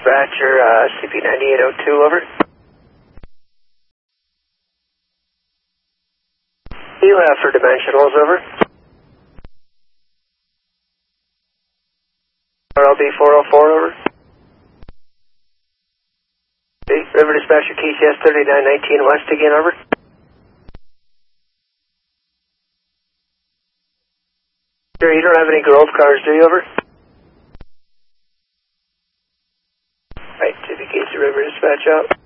Dispatcher, CP9802, over. You have for dimensionals, over. RLB 404, over. River Dispatcher, KCS 3919 West again, over. Sure, you don't have any Grove cars, do you, over? Right, CP River Dispatch out.